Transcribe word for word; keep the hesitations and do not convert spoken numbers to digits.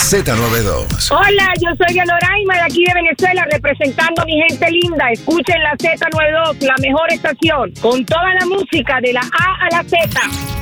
Z noventa y dos. Hola, yo soy Yanoraima de aquí de Venezuela, representando a mi gente linda. Escuchen la Z noventa y dos, la mejor estación, con toda la música de la A a la Z.